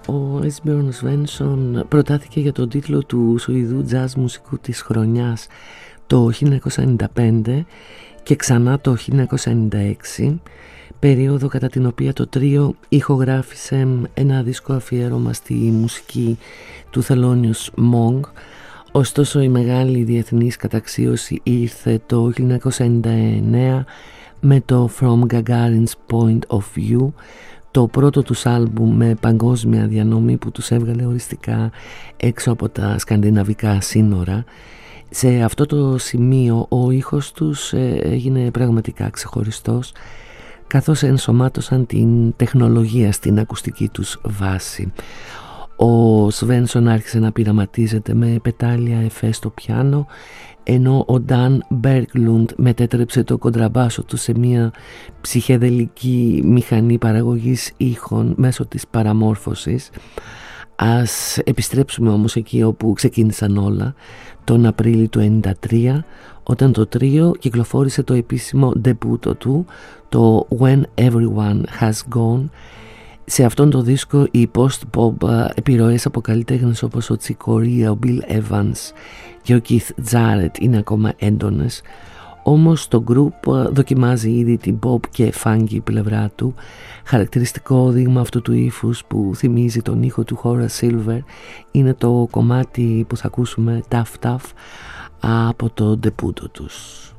Ο Έσμπιορν Σβένσον προτάθηκε για τον τίτλο του Σουηδού jazz μουσικού της χρονιάς το 1995 και ξανά το 1996, περίοδο κατά την οποία το τρίο ηχογράφησε ένα δίσκο αφιέρωμα στη μουσική του Thelonious Monk. Ωστόσο η μεγάλη διεθνής καταξίωση ήρθε το 1999 με το From Gagarin's Point of View, το πρώτο τους άλμπουμ με παγκόσμια διανομή που τους έβγαλε οριστικά έξω από τα σκανδιναβικά σύνορα. Σε αυτό το σημείο ο ήχος τους έγινε πραγματικά ξεχωριστός, καθώς ενσωμάτωσαν την τεχνολογία στην ακουστική τους βάση. Ο Σβένσον άρχισε να πειραματίζεται με πετάλια εφέ στο πιάνο, ενώ ο Νταν Μπέρκλουντ μετέτρεψε το κοντραμπάσο του σε μια ψυχεδελική μηχανή παραγωγής ήχων μέσω της παραμόρφωσης. Ας επιστρέψουμε όμως εκεί όπου ξεκίνησαν όλα, τον Απρίλιο του 1993, όταν το τρίο κυκλοφόρησε το επίσημο ντεμπούτο του, το When Everyone Has Gone. Σε αυτόν το δίσκο οι post-pop επιρροές από καλλιτέχνες όπως ο Chick Corea, ο Bill Evans και ο Keith Jarrett είναι ακόμα έντονες. Όμως το group δοκιμάζει ήδη την pop και funky πλευρά του. Χαρακτηριστικό δείγμα αυτού του ύφους που θυμίζει τον ήχο του Horace Silver είναι το κομμάτι που θα ακούσουμε, Tough Tough, από το ντεμπούτο τους.